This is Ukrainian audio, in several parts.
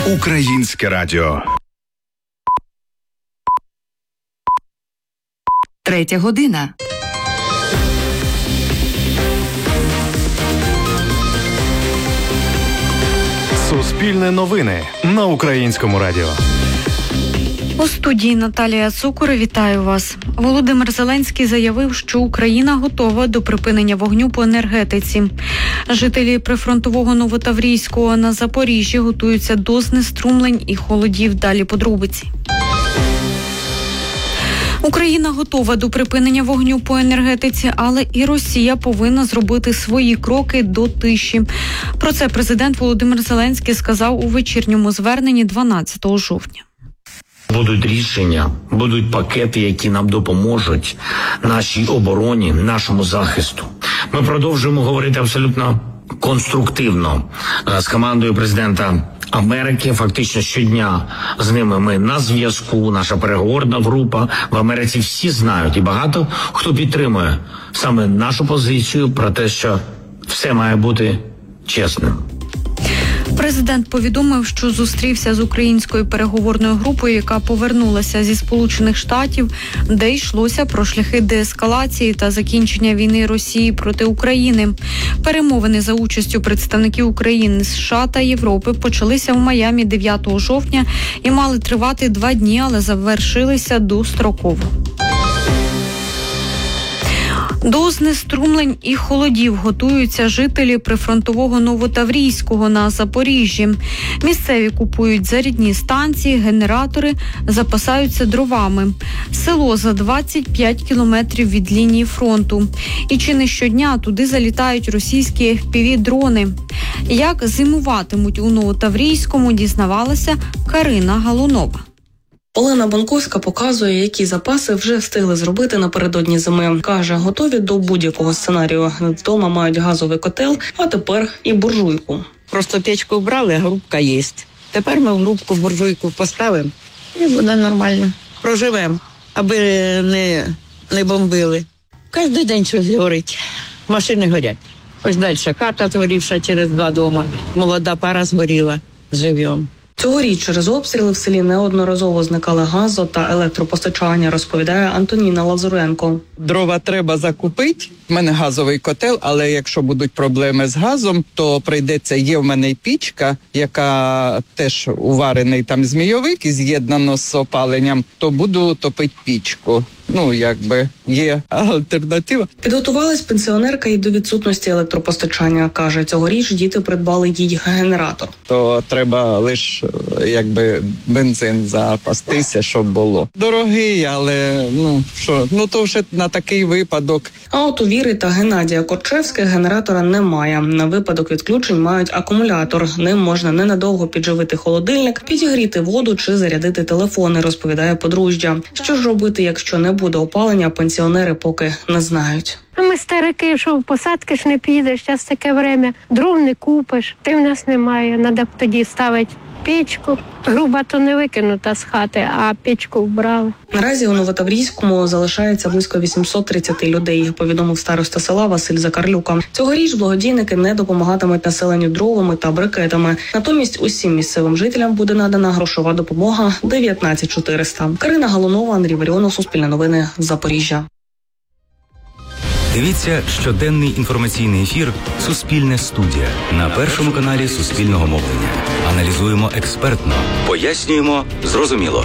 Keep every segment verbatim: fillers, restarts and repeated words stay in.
Українське радіо. Третя година. Суспільне новини на Українському радіо. У студії Наталія Цукор. Вітаю вас. Володимир Зеленський заявив, що Україна готова до припинення вогню по енергетиці. Жителі прифронтового Новотаврійського на Запоріжжі готуються до знеструмлень і холодів. Далі подробиці. Україна готова до припинення вогню по енергетиці, але і Росія повинна зробити свої кроки до тиші. Про це президент Володимир Зеленський сказав у вечірньому зверненні дванадцятого жовтня. Будуть рішення, будуть пакети, які нам допоможуть нашій обороні, нашому захисту. Ми продовжуємо говорити абсолютно конструктивно з командою президента Америки. Фактично щодня з ними ми на зв'язку, наша переговорна група. В Америці всі знають і багато хто підтримує саме нашу позицію про те, що все має бути чесним. Президент повідомив, що зустрівся з українською переговорною групою, яка повернулася зі Сполучених Штатів, де йшлося про шляхи деескалації та закінчення війни Росії проти України. Перемовини за участю представників України, США та Європи почалися в Майамі дев'ятого жовтня і мали тривати два дні, але завершилися достроково. До знеструмлень і холодів готуються жителі прифронтового Новотаврійського на Запоріжжі. Місцеві купують зарядні станції, генератори, запасаються дровами. Село за двадцять п'ять кілометрів від лінії фронту. І чи не щодня туди залітають російські еф пі ві-дрони. Як зимуватимуть у Новотаврійському, дізнавалася Карина Галунова. Олена Бонковська показує, які запаси вже встигли зробити напередодні зими. Каже, готові до будь-якого сценарію. Вдома мають газовий котел, а тепер і буржуйку. Просто печку вбрали, а грубка є. Тепер ми в грубку буржуйку поставимо і буде нормально. Проживемо, аби не, не бомбили. Кожен день щось горить. Машини горять. Ось далі хата згорівша через два дома. Молода пара згоріла. Живемо. Цьогоріч через обстріли в селі неодноразово зникали газо та електропостачання, розповідає Антоніна Лазуренко. Дрова треба закупити. У мене газовий котел, але якщо будуть проблеми з газом, то прийдеться, є в мене й пічка, яка теж уварений там змійовик і з'єднано з опаленням, то буду топити пічку. Ну, якби є альтернатива. Підготувалась пенсіонерка і до відсутності електропостачання. Каже, цьогоріч діти придбали їй генератор. То треба лише, якби, бензин запастися, щоб було. Дорогий, але, ну, що, ну, то вже на такий випадок. А от у Віри та Геннадія Корчевських генератора немає. На випадок відключень мають акумулятор. Ним можна ненадовго підживити холодильник, підігріти воду чи зарядити телефони, розповідає подружжя. Що ж робити, якщо не буде опалення, пенсіонери поки не знають. Ми старики, що в посадки ж не підеш, зараз таке время, дров не купиш, ти в нас немає, треба б тоді ставити печку. Груба то не викинута з хати, а печку вбрали. Наразі у Новотаврійському залишається близько вісімсот тридцять людей, повідомив староста села Василь Закарлюка. Цьогоріч благодійники не допомагатимуть населенню дровами та брикетами. Натомість усім місцевим жителям буде надана грошова допомога дев'ятнадцять чотириста. Карина Галунова, Андрій Варіонов, Суспільне новини, Запоріжжя. Дивіться щоденний інформаційний ефір «Суспільне студія» на першому каналі Суспільного мовлення. Аналізуємо експертно, пояснюємо зрозуміло.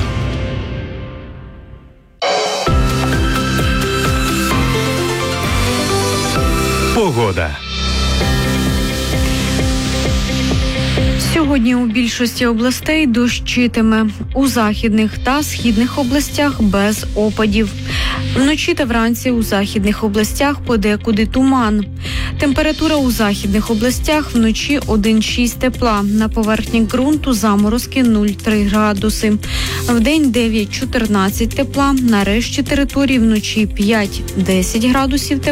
Погода. Сьогодні у більшості областей дощитиме. У західних та східних областях без опадів. Вночі та вранці у західних областях подекуди туман. Температура у західних областях вночі один шість тепла. На поверхні ґрунту заморозки нуль три градуси. Вдень дев'ять чотирнадцять тепла. На решті території вночі п'ять десять градусів тепла.